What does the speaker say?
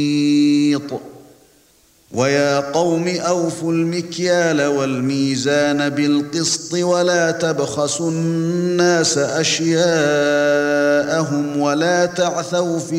وَيَا قَوْمِ أَوْفُوا الْمِكْيَالَ وَالْمِيزَانَ بِالْقِسْطِ وَلَا تَبْخَسُوا النَّاسَ أَشْيَاءَهُمْ وَلَا تَعْثَوْا فِي